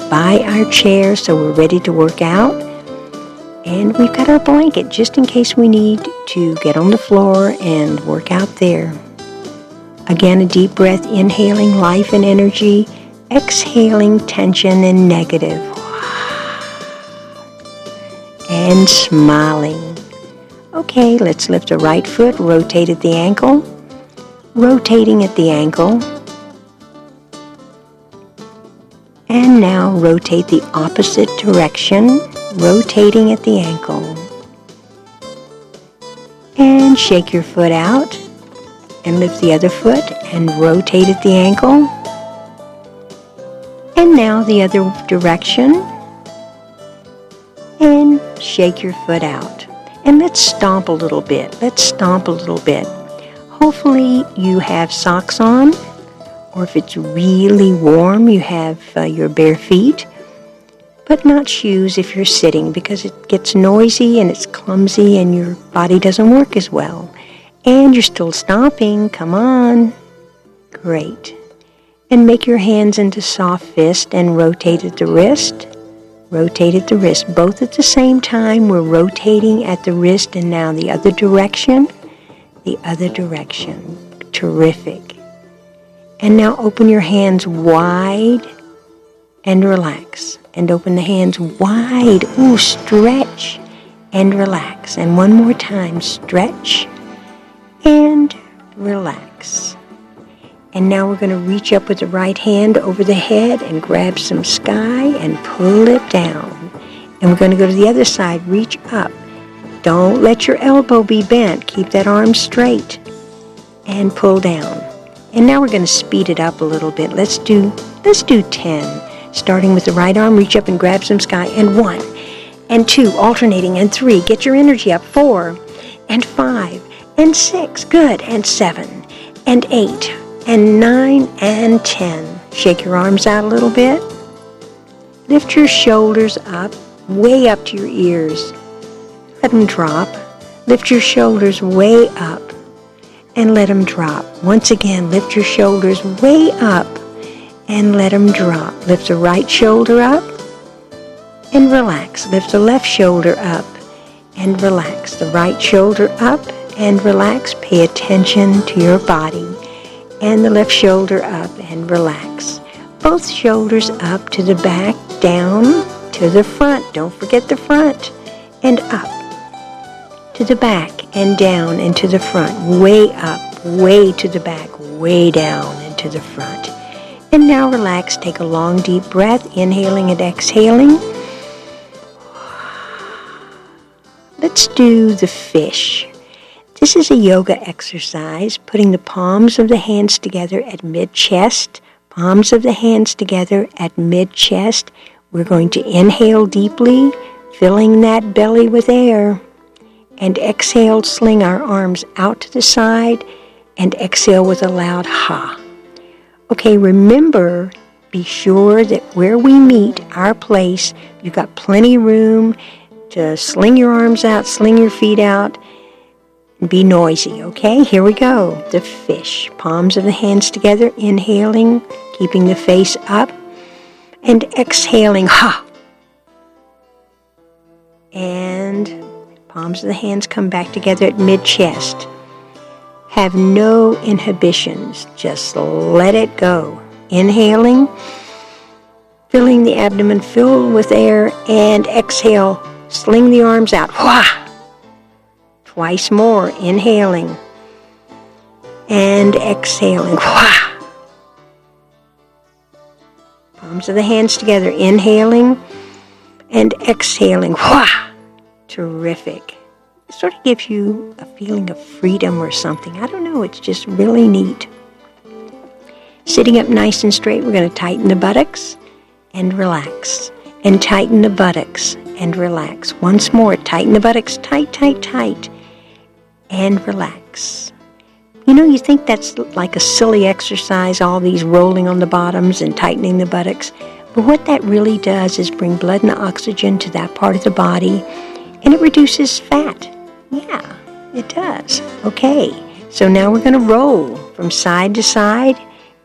by our chair so we're ready to work out. And we've got our blanket just in case we need to get on the floor and work out there. Again, a deep breath, inhaling life and energy, exhaling tension and negative. And smiling. Okay, let's lift the right foot, rotate at the ankle, rotating at the ankle. And now rotate the opposite direction, rotating at the ankle. And shake your foot out and lift the other foot and rotate at the ankle. And now the other direction. And shake your foot out. And let's stomp a little bit. Hopefully you have socks on, or if it's really warm, you have your bare feet, but not shoes if you're sitting, because it gets noisy and it's clumsy and your body doesn't work as well. And you're still stomping. Come on. Great. And make your hands into soft fist and rotate at the wrist. Rotate at the wrist. Both at the same time. We're rotating at the wrist, and now the other direction. The other direction. Terrific. And now open your hands wide and relax. And open the hands wide. Ooh, stretch and relax. And one more time, stretch and relax. And now we're going to reach up with the right hand over the head and grab some sky and pull it down. And we're going to go to the other side, reach up. Don't let your elbow be bent. Keep that arm straight and pull down. And now we're going to speed it up a little bit. Let's do 10. Starting with the right arm, reach up and grab some sky. And 1 and 2, alternating, and 3. Get your energy up. 4 and 5 and 6. Good. And 7 and 8 and 9 and 10. Shake your arms out a little bit. Lift your shoulders up, way up to your ears. Let them drop. Lift your shoulders way up and let them drop. Once again, lift your shoulders way up and let them drop. Lift the right shoulder up and relax. Lift the left shoulder up and relax. The right shoulder up and relax. Pay attention to your body. And the left shoulder up and relax. Both shoulders up to the back, down to the front. Don't forget the front. And up to the back and down and to the front. Way up, way to the back, way down and to the front. And now relax. Take a long, deep breath, inhaling and exhaling. Let's do the fish. This is a yoga exercise, putting the palms of the hands together at mid-chest. Palms of the hands together at mid-chest. We're going to inhale deeply, filling that belly with air. And exhale, sling our arms out to the side, and exhale with a loud ha. Okay, remember, be sure that where we meet, our place, you've got plenty of room to sling your arms out, sling your feet out, and be noisy, okay? Here we go. The fish. Palms of the hands together, inhaling, keeping the face up, and exhaling, ha. And palms of the hands come back together at mid-chest. Have no inhibitions. Just let it go. Inhaling, filling the abdomen filled with air, and exhale, sling the arms out. Wah! Twice more, inhaling and exhaling. Wah! Palms of the hands together, inhaling and exhaling. Wah! Terrific. It sort of gives you a feeling of freedom or something. I don't know, it's just really neat. Sitting up nice and straight, we're going to tighten the buttocks and relax. And tighten the buttocks and relax. Once more, tighten the buttocks, tight, tight, tight. And relax. You know, you think that's like a silly exercise, all these rolling on the bottoms and tightening the buttocks. But what that really does is bring blood and oxygen to that part of the body, and it reduces fat. Yeah, it does. Okay, so now we're going to roll from side to side,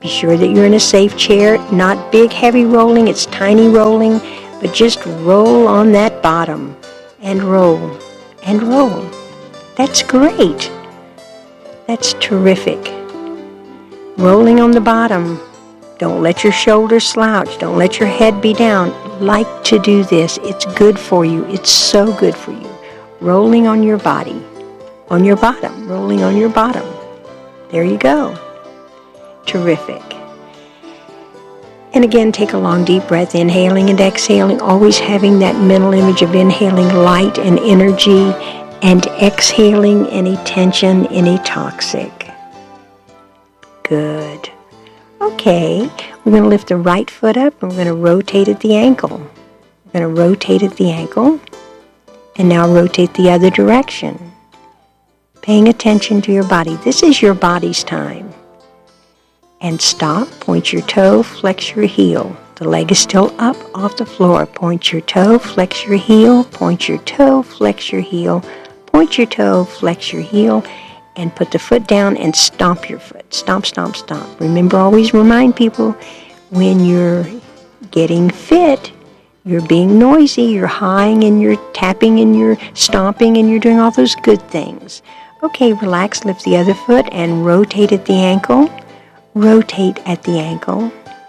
Be sure that you're in a safe chair, not big, heavy rolling, it's tiny rolling, but just roll on that bottom and roll and roll. That's great. That's terrific. Rolling on the bottom. Don't let your shoulders slouch. Don't let your head be down. Like to do this. It's good for you. It's so good for you. Rolling on your body. On your bottom. Rolling on your bottom. There you go. Terrific. And again, take a long, deep breath, inhaling and exhaling, always having that mental image of inhaling light and energy and exhaling any tension, any toxic. Good. Okay, we're going to lift the right foot up and we're going to rotate at the ankle. We're going to rotate at the ankle and now rotate the other direction. Paying attention to your body. This is your body's time. And stop, point your toe, flex your heel. The leg is still up off the floor. Point your toe, flex your heel, point your toe, flex your heel, point your toe, flex your heel, and put the foot down and stomp your foot. Stomp, stomp, stomp. Remember, always remind people, when you're getting fit, you're being noisy, you're hawing and you're tapping and you're stomping and you're doing all those good things. Okay, relax, lift the other foot and rotate at the ankle. Rotate at the ankle.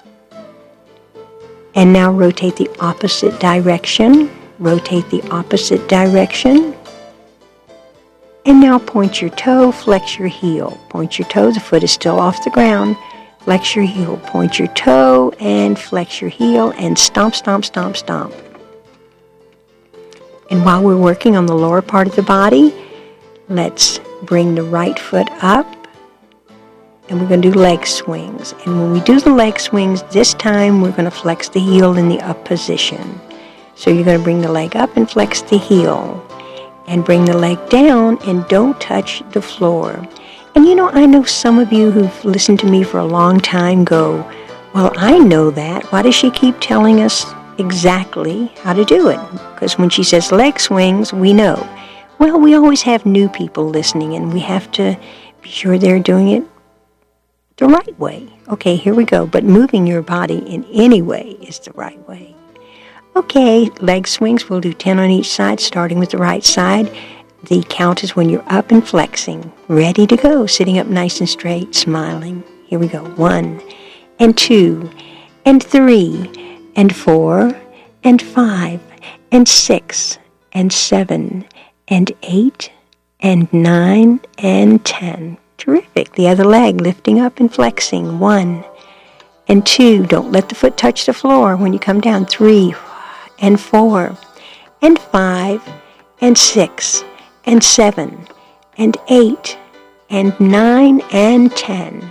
And now rotate the opposite direction. Rotate the opposite direction. And now point your toe, flex your heel. Point your toe, the foot is still off the ground. Flex your heel. Point your toe and flex your heel and stomp, stomp, stomp, stomp. And while we're working on the lower part of the body, let's bring the right foot up. And we're going to do leg swings. And when we do the leg swings, this time we're going to flex the heel in the up position. So you're going to bring the leg up and flex the heel. And bring the leg down and don't touch the floor. And I know some of you who've listened to me for a long time go, well, I know that. Why does she keep telling us exactly how to do it? Because when she says leg swings, we know. Well, we always have new people listening, and we have to be sure they're doing it the right way. Okay, here we go. But moving your body in any way is the right way. Okay, leg swings. We'll do 10 on each side, starting with the right side. The count is when you're up and flexing. Ready to go. Sitting up nice and straight, smiling. Here we go. 1, and 2, and 3, and 4, and 5, and 6, and 7, and 8, and 9, and 10. Terrific. The other leg lifting up and flexing. 1 and 2. Don't let the foot touch the floor when you come down. 3 and 4 and 5 and 6 and 7 and 8 and 9 and 10.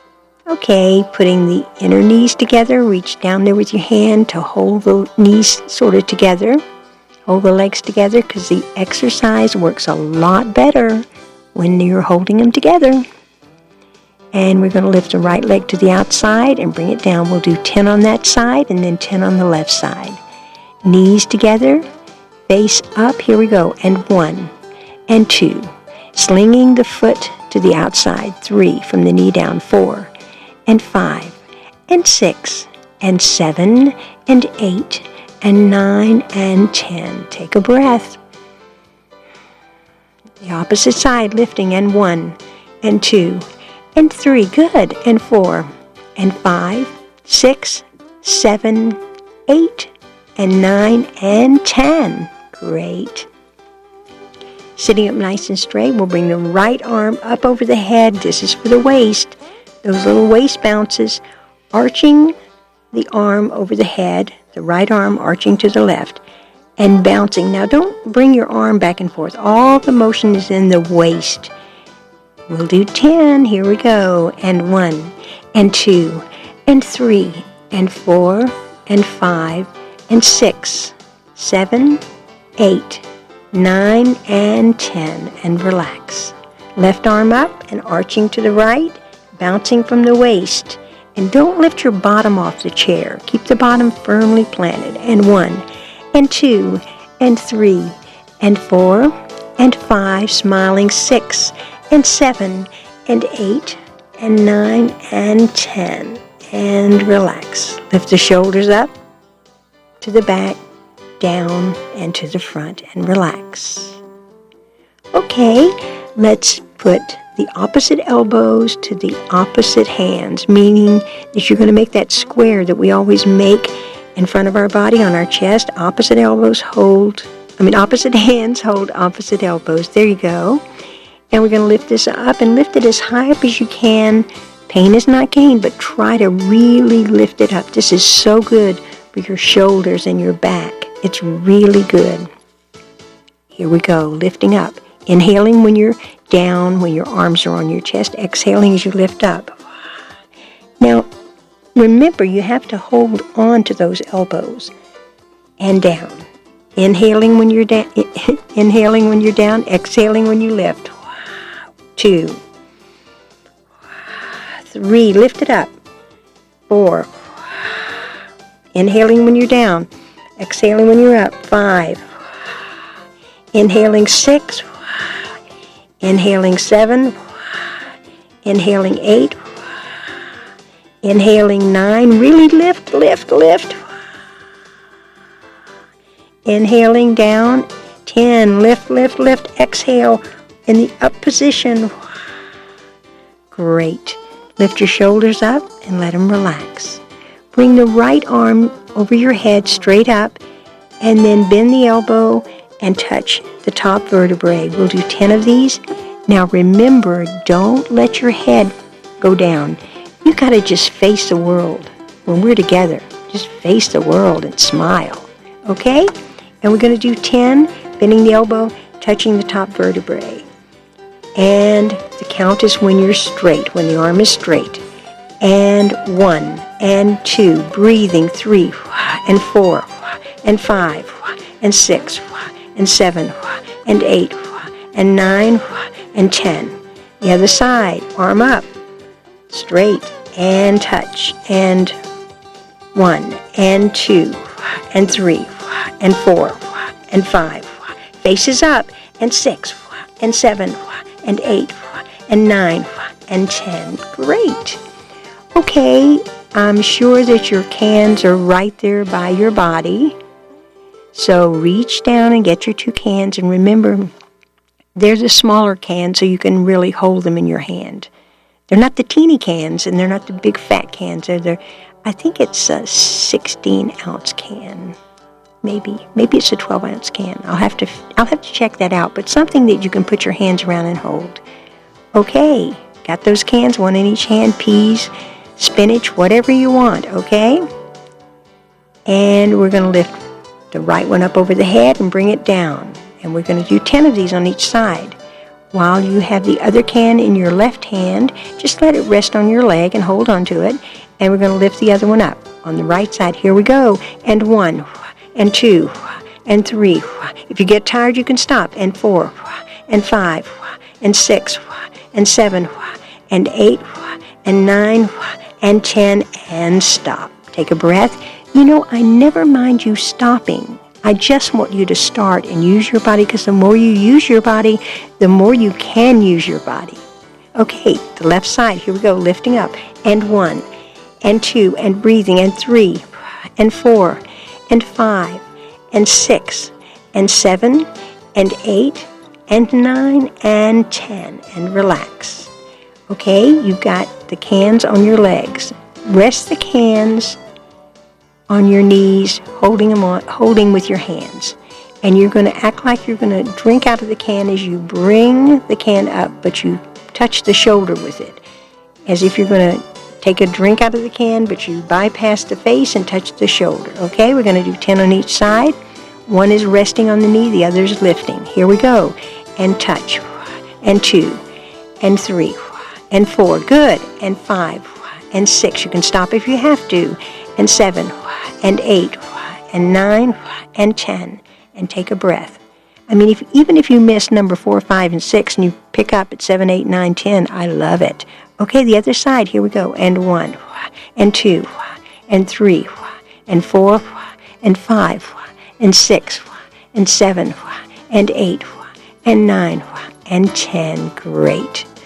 Okay, putting the inner knees together. Reach down there with your hand to hold the knees sort of together. Hold the legs together because the exercise works a lot better when you're holding them together. And we're going to lift the right leg to the outside and bring it down. We'll do 10 on that side and then 10 on the left side. Knees together, face up. Here we go. And 1 and 2. Slinging the foot to the outside. 3 from the knee down. 4 and 5 and 6 and 7 and 8 and 9 and 10. Take a breath. The opposite side, lifting, and 1, and 2, and 3, good, and 4, and 5, 6, 7, 8, and 9, and 10. Great. Sitting up nice and straight, we'll bring the right arm up over the head. This is for the waist. Those little waist bounces, arching the arm over the head, the right arm arching to the left, and bouncing. Now don't bring your arm back and forth. All the motion is in the waist. We'll do 10. Here we go. And 1, and 2, and 3, and 4, and 5, and 6, 7, 8, 9, and 10. And relax. Left arm up and arching to the right, bouncing from the waist. And don't lift your bottom off the chair. Keep the bottom firmly planted. And 1, and 2, and 3, and 4, and 5, smiling. 6, and 7, and 8, and 9 and 10. And relax. Lift the shoulders up to the back, down, and to the front, and relax. Okay, let's put the opposite elbows to the opposite hands, meaning that you're going to make that square that we always make in front of our body on our chest. Opposite hands hold opposite elbows. There you go. And we're going to lift this up and lift it as high up as you can. Pain is not gain, but try to really lift it up. This is so good for your shoulders and your back. It's really good. Here we go, lifting up. Inhaling when you're down, when your arms are on your chest. Exhaling as you lift up. Now, remember, you have to hold on to those elbows and down. Inhaling when you're down, exhaling when you lift. 2, 3, lift it up. 4, inhaling when you're down, exhaling when you're up. 5, inhaling. 6, inhaling. 7, inhaling. 8, inhaling. 9, really lift. Inhaling down. 10, lift, exhale in the up position. Great. Lift your shoulders up and let them relax. Bring the right arm over your head straight up and then bend the elbow and touch the top vertebrae. We'll do 10 of these. Now remember, don't let your head go down. You got to just face the world. When we're together, just face the world and smile. Okay? And we're going to do 10, bending the elbow, touching the top vertebrae. And the count is when you're straight, when the arm is straight. And 1, and 2, breathing. 3, and 4, and 5, and 6, and 7, and 8, and 9, and 10. The other side, arm up, straight, and touch. And 1, and 2, and 3, and 4, and 5. Faces up, and 6, and 7, and 8, and 9, and 10. Great. Okay, I'm sure that your cans are right there by your body. So reach down and get your 2 cans. And remember, they're the smaller cans so you can really hold them in your hand. They're not the teeny cans and they're not the big fat cans. I think it's a 16-ounce can. Maybe it's a 12-ounce can. I'll have to check that out. But something that you can put your hands around and hold. Okay, got those cans, 1 in each hand, peas, spinach, whatever you want, okay? And we're going to lift the right one up over the head and bring it down. And we're going to do 10 of these on each side. While you have the other can in your left hand, just let it rest on your leg and hold on to it. And we're going to lift the other one up on the right side. Here we go. And 1, and 2, and 3. If you get tired, you can stop. And 4, and 5, and 6, and 7, and 8, and 9, and 10, and stop. Take a breath. You know, I never mind you stopping. I just want you to start and use your body, because the more you use your body, the more you can use your body. Okay, the left side. Here we go. Lifting up. And 1, and 2, and breathing. And 3, and 4, and 5, and 6, and 7, and 8, and 9, and 10. And relax. Okay, you've got the cans on your legs. Rest the cans on your knees, holding with your hands. And you're going to act like you're going to drink out of the can as you bring the can up, but you touch the shoulder with it. As if you're going to take a drink out of the can, but you bypass the face and touch the shoulder. Okay, we're going to do 10 on each side. 1 is resting on the knee, the other is lifting. Here we go. And touch. And 2, and 3, and 4. Good. And 5, and 6. You can stop if you have to. And 7, and 8, and 9, and 10. And take a breath. I mean, even if you miss number 4, 5, and 6, and you pick up at 7, 8, 9, 10, I love it. Okay, the other side. Here we go. And 1, and 2, and 3, and 4, and 5, and 6, and 7, and 8, and 9, and 10. Great.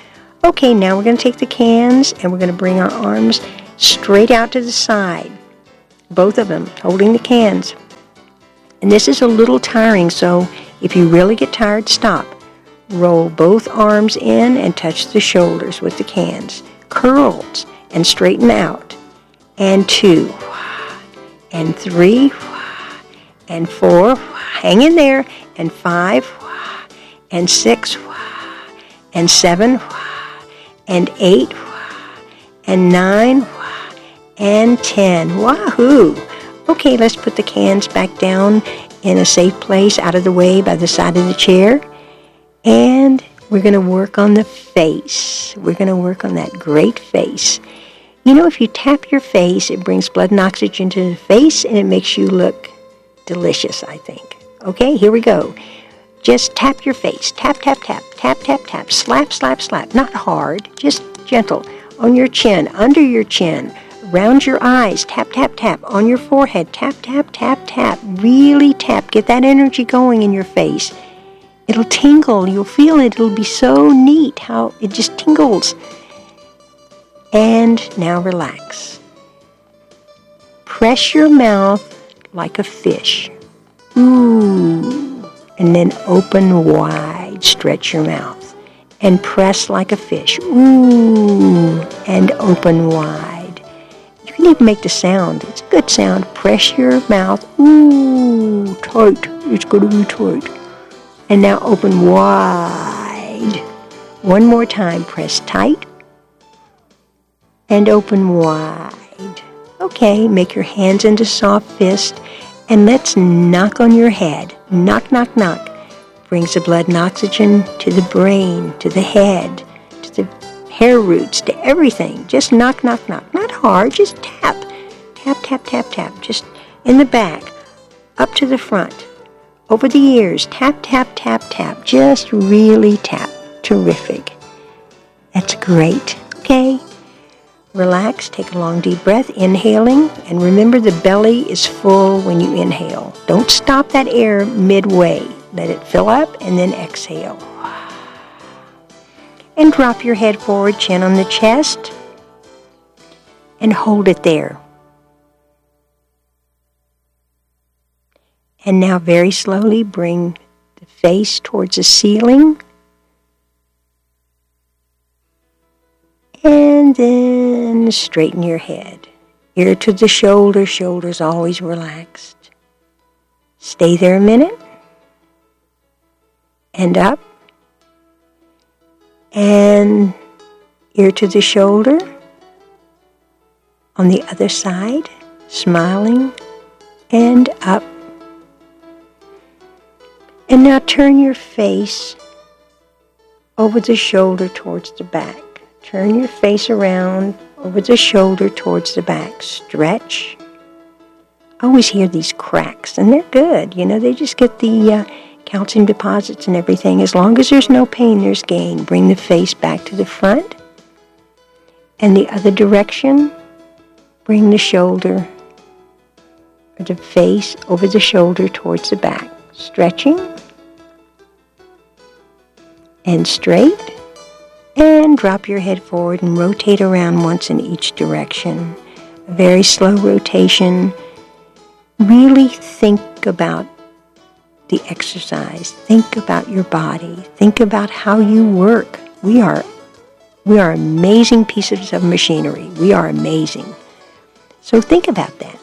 Okay, now we're going to take the cans and we're going to bring our arms straight out to the side. Both of them, holding the cans. And this is a little tiring, so if you really get tired, stop. Roll both arms in and touch the shoulders with the cans. Curls and straighten out. And 2. And 3. And 4. Hang in there. And 5. And 6. And 7. And 8. And 9. And 10. Wahoo! Okay, let's put the cans back down in a safe place out of the way by the side of the chair. And we're going to work on the face. We're going to work on that great face. You know, if you tap your face, it brings blood and oxygen to the face, and it makes you look delicious, I think. Okay, here we go. Just tap your face. Tap, tap, tap. Tap, tap, tap. Slap, slap, slap. Not hard, just gentle. On your chin, under your chin. Around your eyes, tap, tap, tap. On your forehead, tap, tap, tap, tap. Really tap. Get that energy going in your face. It'll tingle. You'll feel it. It'll be so neat how it just tingles. And now relax. Press your mouth like a fish. Ooh. And then open wide. Stretch your mouth. And press like a fish. Ooh. And open wide. You can even make the sound. It's a good sound. Press your mouth. Ooh, tight. It's going to be tight. And now open wide. One more time. Press tight. And open wide. Okay, make your hands into soft fist. And let's knock on your head. Knock, knock, knock. Brings the blood and oxygen to the brain, to the head, to the hair roots, to everything. Just knock, knock, knock. Not hard, just tap. Tap, tap, tap, tap. Just in the back, up to the front, over the ears. Tap, tap, tap, tap. Just really tap. Terrific. That's great. Okay. Relax. Take a long, deep breath, inhaling. And remember, the belly is full when you inhale. Don't stop that air midway. Let it fill up and then exhale. And drop your head forward, chin on the chest, and hold it there. And now very slowly bring the face towards the ceiling. And then straighten your head. Ear to the shoulder, shoulders always relaxed. Stay there a minute. And up. And ear to the shoulder. On the other side, smiling. And up. And now turn your face over the shoulder towards the back. Turn your face around over the shoulder towards the back. Stretch. I always hear these cracks, and they're good. You know, they just get the calcium deposits and everything. As long as there's no pain, there's gain. Bring the face back to the front. And the other direction, bring the shoulder, or the face over the shoulder towards the back. Stretching. And straight. And drop your head forward and rotate around once in each direction. A very slow rotation. Really think about the exercise. Think about your body. Think about how you work. We are amazing pieces of machinery. We are amazing. So think about that.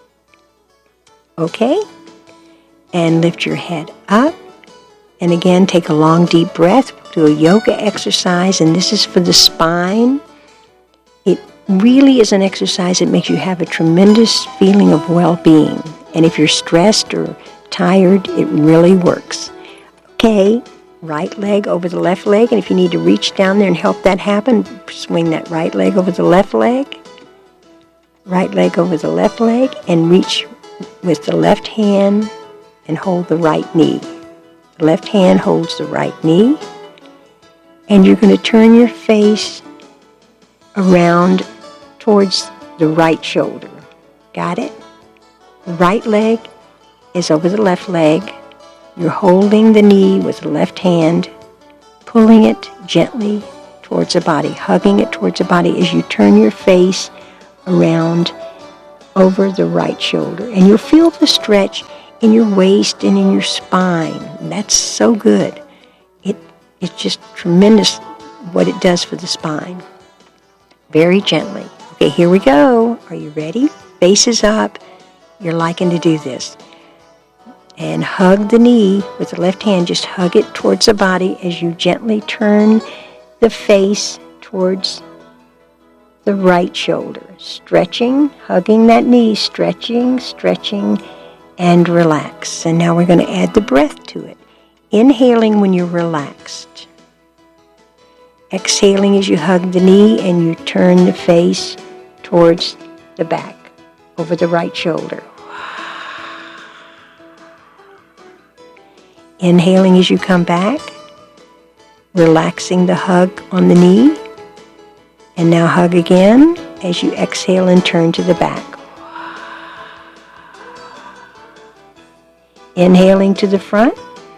Okay? And lift your head up. And again, take a long, deep breath. Do a yoga exercise, and this is for the spine. It really is an exercise that makes you have a tremendous feeling of well-being. And if you're stressed or tired, it really works. Okay, right leg over the left leg, and if you need to reach down there and help that happen, swing that right leg over the left leg. Right leg over the left leg, and reach with the left hand and hold the right knee. The left hand holds the right knee. And you're going to turn your face around towards the right shoulder. Got it? The right leg is over the left leg. You're holding the knee with the left hand, pulling it gently towards the body, hugging it towards the body as you turn your face around over the right shoulder. And you'll feel the stretch in your waist and in your spine. That's so good. It's just tremendous what it does for the spine. Very gently. Okay, here we go. Are you ready? Face is up. You're liking to do this. And hug the knee with the left hand. Just hug it towards the body as you gently turn the face towards the right shoulder. Stretching, hugging that knee, stretching, and relax. And now we're going to add the breath to it. Inhaling when you're relaxed. Exhaling as you hug the knee and you turn the face towards the back, over the right shoulder. Inhaling as you come back, relaxing the hug on the knee. And now hug again as you exhale and turn to the back. Inhaling to the front.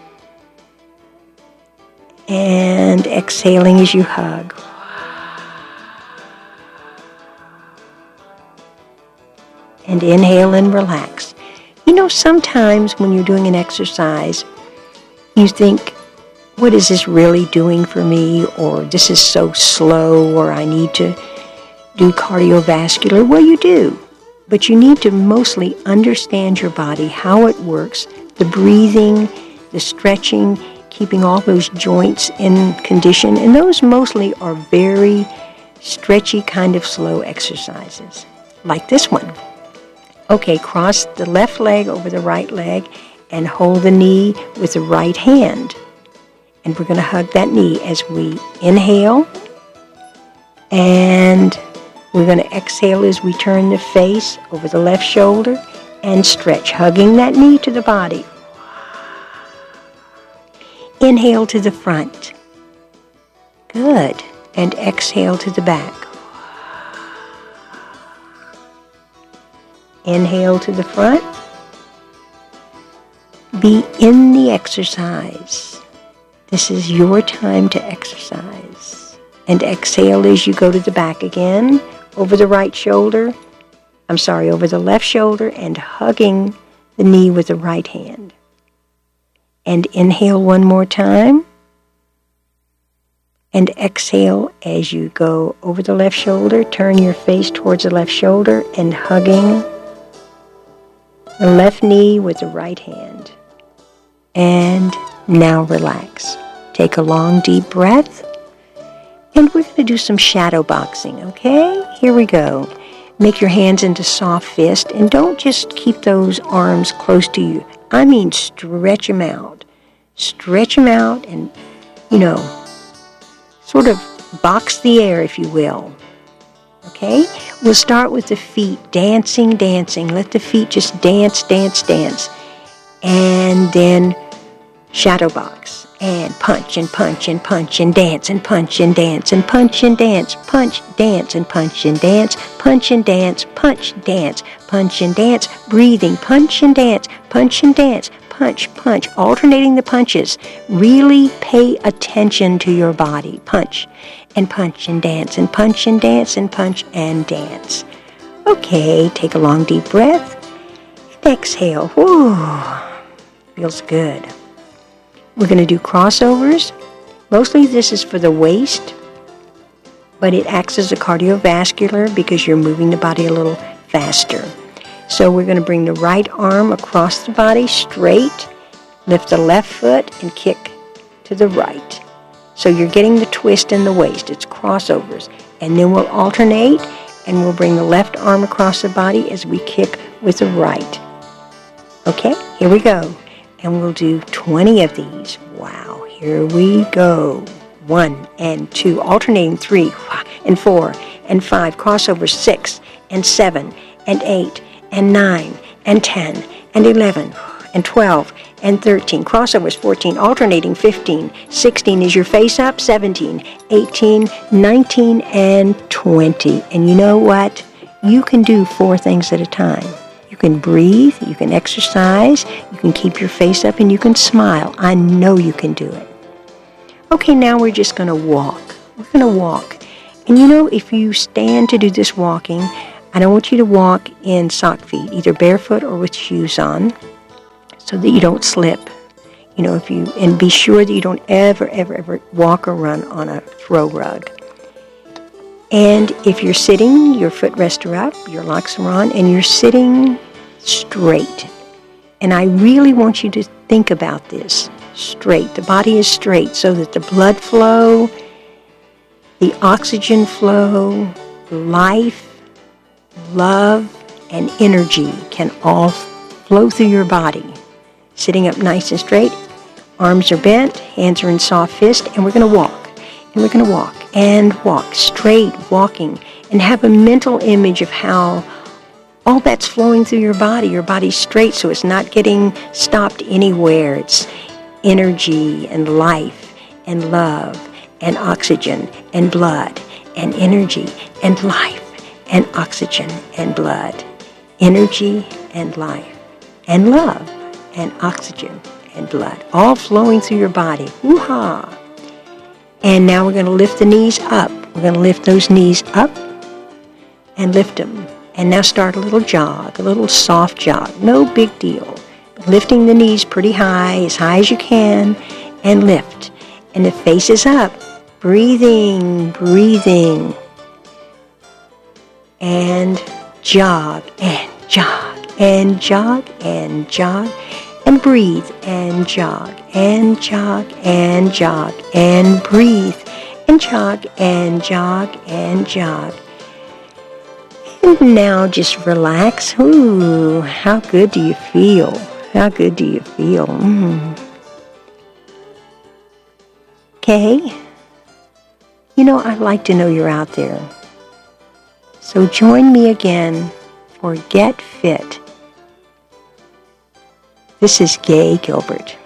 And exhaling as you hug. And inhale and relax. You know, sometimes when you're doing an exercise, you think, what is this really doing for me? Or this is so slow, or I need to do cardiovascular. Well, you do. But you need to mostly understand your body, how it works, the breathing, the stretching, keeping all those joints in condition. And those mostly are very stretchy, kind of slow exercises, like this one. Okay, cross the left leg over the right leg and hold the knee with the right hand. And we're going to hug that knee as we inhale. And we're going to exhale as we turn the face over the left shoulder and stretch, hugging that knee to the body. Inhale to the front. Good. And exhale to the back. Inhale to the front. Be in the exercise. This is your time to exercise. And exhale as you go to the back again, over the right shoulder. Over the left shoulder, and hugging the knee with the right hand. And inhale one more time. And exhale as you go over the left shoulder. Turn your face towards the left shoulder and hugging the left knee with the right hand. And now relax. Take a long, deep breath. And we're going to do some shadow boxing, okay? Here we go. Make your hands into soft fists, and don't just keep those arms close to you. I mean, stretch them out. Stretch them out and, sort of box the air, if you will. Okay? We'll start with the feet, dancing. Let the feet just dance. And then shadow box. And punch and punch and punch and dance and punch and dance and punch and dance, punch, dance and punch and dance, punch and dance, punch, dance, punch and dance, breathing, punch and dance, punch and dance, punch, alternating the punches. Really pay attention to your body. Punch and dance and punch and dance and punch and dance. Okay, take a long deep breath and exhale. Whew, feels good. We're going to do crossovers. Mostly this is for the waist, but it acts as a cardiovascular because you're moving the body a little faster. So we're going to bring the right arm across the body straight, lift the left foot, and kick to the right. So you're getting the twist in the waist. It's crossovers. And then we'll alternate, and we'll bring the left arm across the body as we kick with the right. Okay, here we go. And we'll do 20 of these. Wow, here we go. 1 and 2, alternating 3 and 4 and 5, crossovers 6 and 7 and 8 and 9 and 10 and 11 and 12 and 13, crossovers 14, alternating 15, 16 is your face up, 17, 18, 19, and 20. And you know what? You can do 4 things at a time. You can breathe, you can exercise, you can keep your face up, and you can smile. I know you can do it. Okay, now we're just going to walk. we're going to walk. And you know, if you stand to do this walking, I don't want you to walk in sock feet, either barefoot or with shoes on, so that you don't slip. You know, and be sure that you don't ever walk or run on a throw rug. And if you're sitting, your footrests are up, your locks are on, and you're sitting straight. And I really want you to think about this. Straight. The body is straight so that the blood flow, the oxygen flow, life, love, and energy can all flow through your body. Sitting up nice and straight, arms are bent, hands are in soft fist, and we're going to walk. And we're going to walk and walk, straight walking, and have a mental image of how all that's flowing through your body. Your body's straight, so it's not getting stopped anywhere. It's energy and life and love and oxygen and blood and energy and life and oxygen and blood. Energy and life and love and oxygen and blood, all flowing through your body. Woo-ha! And now we're going to lift the knees up. We're going to lift those knees up and lift them. And now start a little jog, a little soft jog. No big deal. Lifting the knees pretty high as you can, and lift. And the face is up. Breathing, breathing. And jog, and jog, and jog, and jog. And breathe, and jog, and jog, and jog, and breathe, and jog, and jog, and jog. And now just relax. Ooh, how good do you feel? How good do you feel? Okay. You know, I'd like to know you're out there. So join me again for Get Fit. This is Gay Gilbert.